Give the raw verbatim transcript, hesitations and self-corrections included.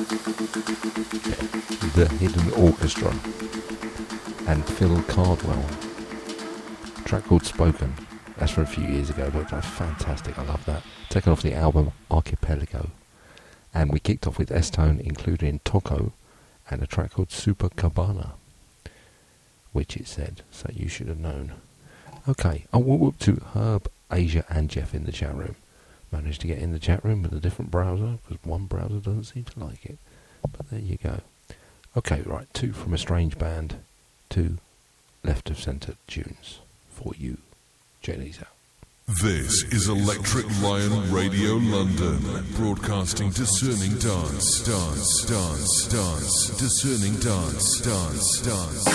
The Hidden Orchestra and Phil Cardwell. A track called Spoken. That's from a few years ago, but that's fantastic. I love that. Taken off the album Archipelago. And we kicked off with S-Tone, including Toko, and a track called Super Cabana, which it said, so you should have known. Okay, I will whoop to Herb, Asia, and Jeff in the chat room. Managed to get in the chat room with a different browser, because one browser doesn't seem to like it. But there you go. Okay, right, two from a strange band, two left of centre tunes for you. Check these out. This is Electric Lion Radio London, broadcasting discerning dance, dance, dance, dance, discerning dance, dance, dance.